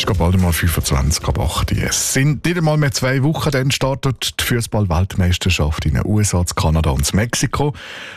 geht bald mal 25 ab 8 Uhr. Es sind nicht einmal mehr 2 Wochen, dann startet die Fußball-Weltmeisterschaft in den USA, Kanada und Mexiko.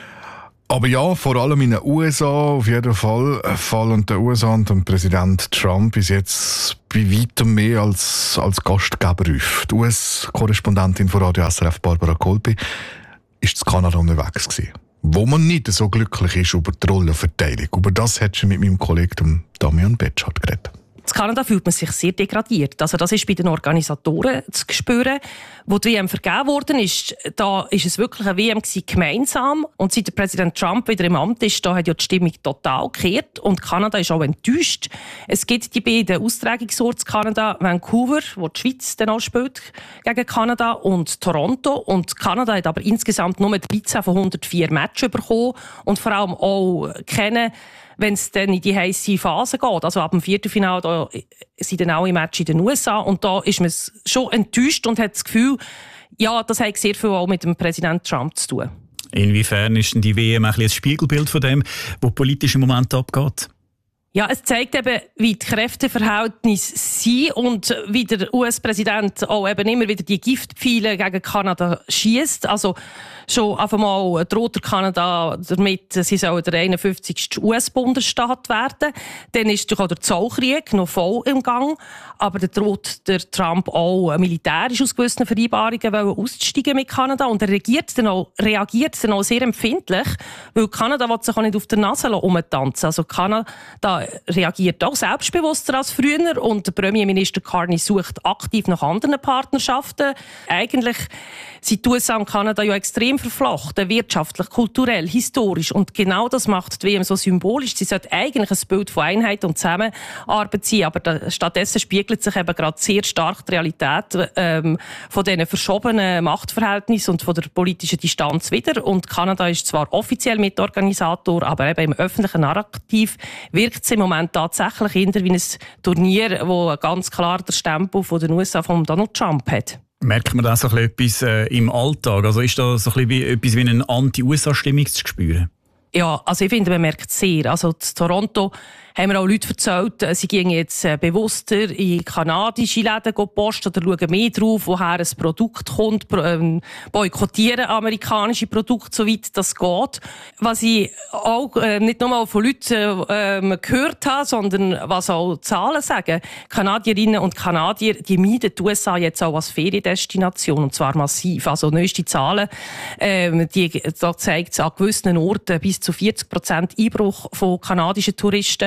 Aber ja, vor allem in den USA auf jeden Fall fallen der USA und der Präsident Trump bis jetzt bei weitem mehr als Gastgeber auf. Die US-Korrespondentin von Radio SRF, Barbara Kolpi, ist in Kanada unterwegs gewesen, wo man nicht so glücklich ist über die Rollenverteilung. Über das hat sie mit meinem Kollegen Damian Betschart geredet. In Kanada fühlt man sich sehr degradiert. Also das ist bei den Organisatoren zu spüren. Wo die WM vergeben worden ist, da ist es wirklich eine WM gemeinsam. Und seit der Präsident Trump wieder im Amt ist, da hat ja die Stimmung total gekehrt. Und Kanada ist auch enttäuscht. Es gibt die beiden Austragungsorte in Kanada, Vancouver, wo die Schweiz dann auch spielt gegen Kanada, und Toronto. Und Kanada hat aber insgesamt nur 13 von 104 Matches bekommen. Und vor allem auch kennen, wenn es dann in die heisse Phase geht. Also ab dem Viertelfinale da sind dann auch im Match in den USA. Und da ist man schon enttäuscht und hat das Gefühl, ja, das hat sehr viel auch mit dem Präsident Trump zu tun. Inwiefern ist denn die WM ein Spiegelbild von dem, was politisch im Moment abgeht? Ja, es zeigt eben, wie die Kräfteverhältnisse sind und wie der US-Präsident auch eben immer wieder die Giftpfeile gegen Kanada schiesst. Also schon auf einmal droht der Kanada damit, sie sollen der 51. US-Bundesstaat werden. Dann ist durch auch der Zollkrieg noch voll im Gang. Aber dann droht der Trump auch militärisch aus gewissen Vereinbarungen auszusteigen mit Kanada. Und er reagiert dann auch sehr empfindlich, weil Kanada will sich auch nicht auf der Nase rumtanzen. Also Kanada reagiert auch selbstbewusster als früher. Und der Premierminister Carney sucht aktiv nach anderen Partnerschaften. Eigentlich sind die USA und Kanada ja extrem verflochten, wirtschaftlich, kulturell, historisch. Und genau das macht die WM so symbolisch. Sie sollte eigentlich ein Bild von Einheit und Zusammenarbeit sein, aber stattdessen spiegelt sich eben gerade sehr stark die Realität von diesen verschobenen Machtverhältnissen und von der politischen Distanz wieder. Und Kanada ist zwar offiziell Mitorganisator, aber eben im öffentlichen Narrativ wirkt es im Moment tatsächlich eher wie ein Turnier, wo ganz klar der Stempel von den USA von Donald Trump hat. Merkt man da so etwas im Alltag? Also ist da so etwas wie eine Anti-USA-Stimmung zu spüren? Ja, also ich finde, man merkt es sehr. Also in Toronto haben mir auch Leute erzählt, sie gehen jetzt bewusster in kanadische Läden posten oder schauen mehr drauf, woher ein Produkt kommt, boykottieren amerikanische Produkte, soweit das geht. Was ich auch nicht nur mal von Leuten gehört habe, sondern was auch Zahlen sagen. Kanadierinnen und Kanadier, die meiden die USA jetzt auch als Feriendestination, und zwar massiv. Also neueste Zahlen, da zeigt es an gewissen Orten bis zu 40% Einbruch von kanadischen Touristen.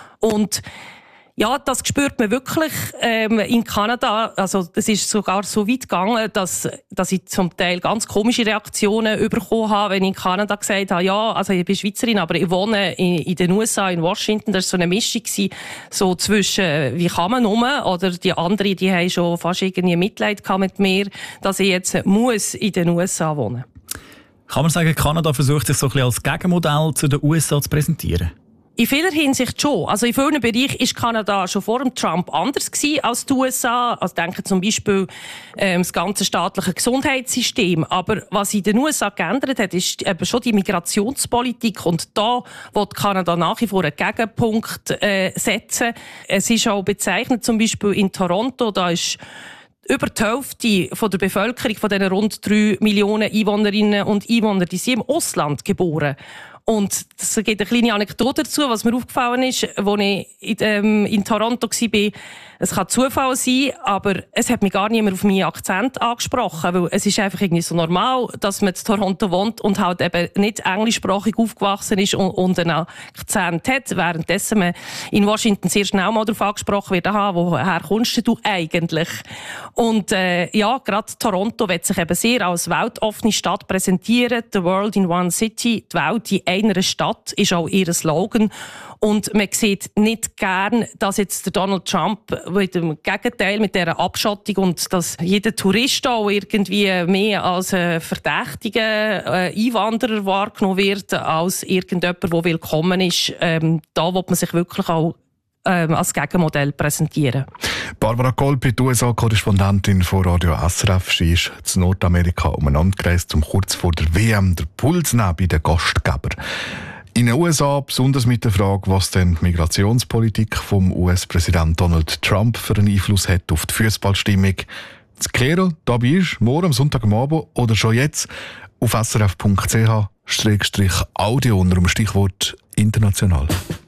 Und ja, das spürt man wirklich in Kanada. Also es ist sogar so weit gegangen, dass ich zum Teil ganz komische Reaktionen bekommen habe, wenn ich in Kanada gesagt habe, ja, also ich bin Schweizerin, aber ich wohne in den USA, in Washington. Das war so eine Mischung so zwischen, wie kann man oder die anderen, die haben schon fast irgendwie Mitleid gehabt mit mir, dass ich jetzt muss in den USA wohnen. Kann man sagen, Kanada versucht sich so ein bisschen als Gegenmodell zu den USA zu präsentieren? In vieler Hinsicht schon. Also in vielen Bereichen ist Kanada schon vor dem Trump anders gewesen als die USA. Also denke zum Beispiel das ganze staatliche Gesundheitssystem. Aber was in den USA geändert hat, ist eben schon die Migrationspolitik. Und da will Kanada nach wie vor einen Gegenpunkt setzen. Es ist auch bezeichnet, zum Beispiel in Toronto, da ist über die Hälfte von der Bevölkerung von diesen rund 3 Millionen Einwohnerinnen und Einwohner, die sind im Ausland geboren. Und es gibt eine kleine Anekdote dazu, was mir aufgefallen ist, als ich in Toronto war. Es kann Zufall sein, aber es hat mich gar niemand auf meinen Akzent angesprochen, weil es ist einfach irgendwie so normal, dass man in Toronto wohnt und halt eben nicht englischsprachig aufgewachsen ist und einen Akzent hat, währenddessen man in Washington sehr schnell mal darauf angesprochen wird, aha, woher kommst du eigentlich? Und ja, gerade Toronto wird sich eben sehr als weltoffene Stadt präsentieren. The World in One City, die Welt in einer Stadt, ist auch ihr Slogan. Und man sieht nicht gern, dass jetzt der Donald Trump mit dem Gegenteil, mit dieser Abschottung und dass jeder Tourist auch irgendwie mehr als verdächtiger Einwanderer wahrgenommen wird, als irgendjemand, der willkommen ist. Da will man sich wirklich auch als Gegenmodell präsentieren. Barbara Kolpi, die USA-Korrespondentin von Radio SRF, sie ist in Nordamerika umeinander gereist, um kurz vor der WM den Puls nehmen bei den Gastgebern. In den USA, besonders mit der Frage, was denn die Migrationspolitik vom US-Präsident Donald Trump für einen Einfluss hat auf die Fußballstimmung. Das klären, dabei ist morgen am Sonntagabend oder schon jetzt auf srf.ch/audio unter dem Stichwort international.